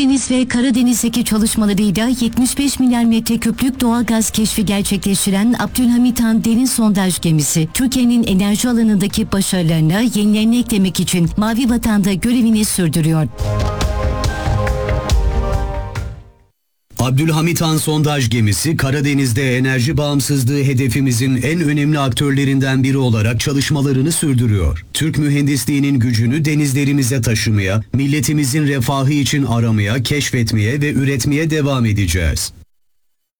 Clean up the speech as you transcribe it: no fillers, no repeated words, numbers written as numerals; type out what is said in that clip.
Akdeniz ve Karadeniz'deki çalışmalarıyla 75 milyar metreküplük doğalgaz keşfi gerçekleştiren Abdülhamit Han derin sondaj gemisi, Türkiye'nin enerji alanındaki başarılarına yenilerini eklemek için Mavi Vatan'da görevini sürdürüyor. Abdülhamit Han sondaj gemisi, Karadeniz'de enerji bağımsızlığı hedefimizin en önemli aktörlerinden biri olarak çalışmalarını sürdürüyor. Türk mühendisliğinin gücünü denizlerimize taşımaya, milletimizin refahı için aramaya, keşfetmeye ve üretmeye devam edeceğiz.